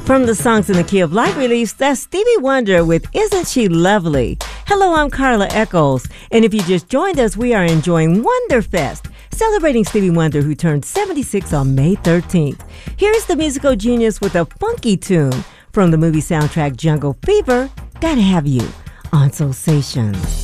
From the Songs in the Key of Life release, that's Stevie Wonder with Isn't She Lovely? Hello, I'm Carla Echols, and if you just joined us, we are enjoying Wonderfest, celebrating Stevie Wonder, who turned 76 on May 13th. Here's the musical genius with a funky tune from the movie soundtrack Jungle Fever, Gotta Have You, on Soulsation.